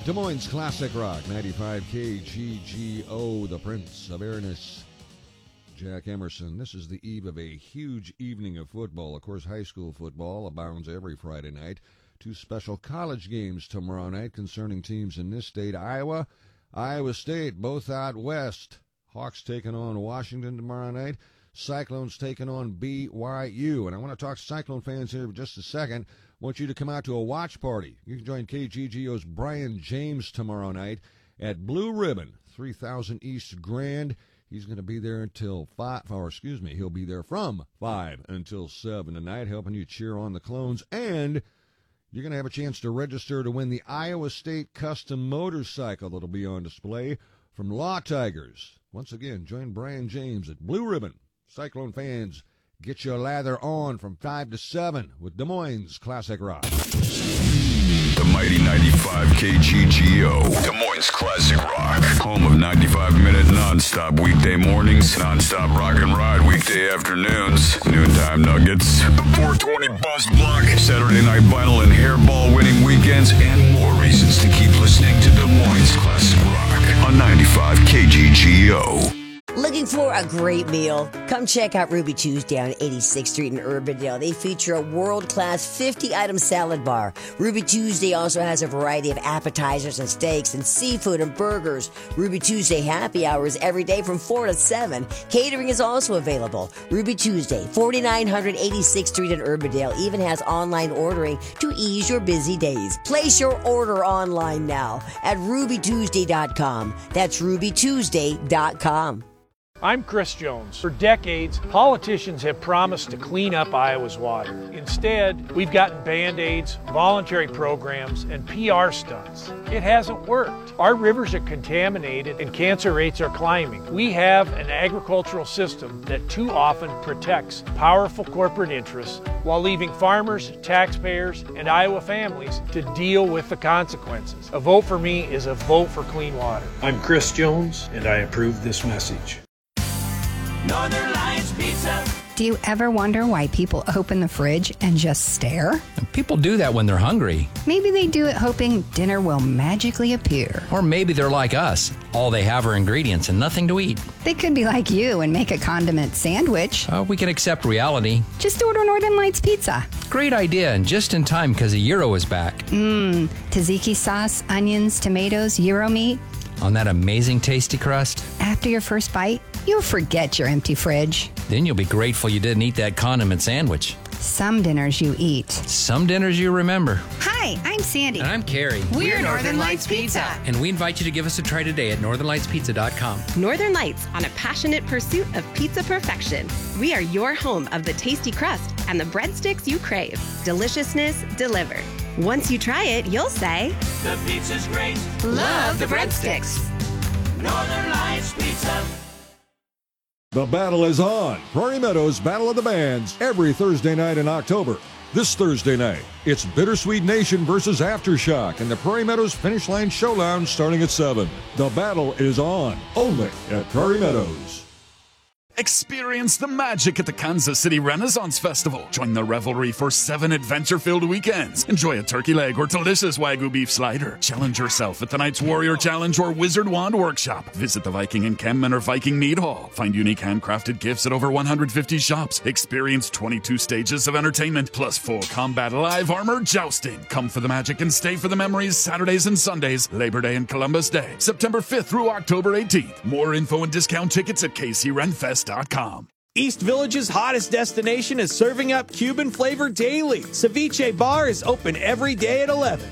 Des Moines Classic Rock, 95 KGGO, the Prince of Airness, Jack Emerson. This is the eve of a huge evening of football. Of course, high school football abounds every Friday night. Two special college games tomorrow night concerning teams in this state, Iowa State, both out west. Hawks taking on Washington tomorrow night. Cyclones taking on BYU. And I want to talk to Cyclone fans here for just a second. I want you to come out to a watch party. You can join KGGO's Brian James tomorrow night at Blue Ribbon, 3000 East Grand. He's going to be there until 5, he'll be there from 5 until 7 tonight, helping you cheer on the Clones. And you're going to have a chance to register to win the Iowa State Custom Motorcycle that'll be on display from Law Tigers. Once again, join Brian James at Blue Ribbon. Cyclone fans, get your lather on from 5 to 7 with Des Moines Classic Rock. The mighty 95 KGGO, Des Moines Classic Rock, home of 95-minute non-stop weekday mornings, non-stop rock and ride weekday afternoons, noontime nuggets, the 420 bus block, Saturday night vinyl and hairball winning weekends, and more reasons to keep listening to Des Moines Classic Rock on 95 KGGO. Looking for a great meal? Come check out Ruby Tuesday on 86th Street in Urbandale. They feature a world-class 50-item salad bar. Ruby Tuesday also has a variety of appetizers and steaks and seafood and burgers. Ruby Tuesday happy hours every day from 4 to 7. Catering is also available. Ruby Tuesday, 4900 86th Street in Urbandale, even has online ordering to ease your busy days. Place your order online now at rubytuesday.com. That's rubytuesday.com. I'm Chris Jones. For decades, politicians have promised to clean up Iowa's water. Instead, we've gotten Band-Aids, voluntary programs, and PR stunts. It hasn't worked. Our rivers are contaminated and cancer rates are climbing. We have an agricultural system that too often protects powerful corporate interests while leaving farmers, taxpayers, and Iowa families to deal with the consequences. A vote for me is a vote for clean water. I'm Chris Jones, and I approve this message. Northern Lights Pizza. Do you ever wonder why people open the fridge and just stare? People do that when they're hungry. Maybe they do it hoping dinner will magically appear. Or maybe they're like us. All they have are ingredients and nothing to eat. They could be like you and make a condiment sandwich. We can accept reality. Just order Northern Lights Pizza. Great idea, and just in time because a gyro is back. Tzatziki sauce, onions, tomatoes, gyro meat. On that amazing tasty crust. After your first bite, you'll forget your empty fridge. Then you'll be grateful you didn't eat that condiment sandwich. Some dinners you eat. Some dinners you remember. Hi, I'm Sandy. And I'm Carrie. We're Northern Lights Pizza. And we invite you to give us a try today at northernlightspizza.com. Northern Lights, on a passionate pursuit of pizza perfection. We are your home of the tasty crust and the breadsticks you crave. Deliciousness delivered. Once you try it, you'll say, the pizza's great. Love the breadsticks. Northern Lights Pizza. The battle is on. Prairie Meadows Battle of the Bands every Thursday night in October. This Thursday night, it's Bittersweet Nation versus Aftershock in the Prairie Meadows Finish Line Showdown starting at 7. The battle is on, only at Prairie Meadows. Experience the magic at the Kansas City Renaissance Festival. Join the revelry for 7 adventure-filled weekends. Enjoy a turkey leg or delicious Wagyu beef slider. Challenge yourself at the Knight's Warrior Challenge or Wizard Wand Workshop. Visit the Viking Encampment or Viking Mead Hall. Find unique handcrafted gifts at over 150 shops. Experience 22 stages of entertainment, plus full combat live armor jousting. Come for the magic and stay for the memories Saturdays and Sundays, Labor Day and Columbus Day, September 5th through October 18th. More info and discount tickets at KCRenfest.com. East Village's hottest destination is serving up Cuban flavor daily. Ceviche Bar is open every day at 11.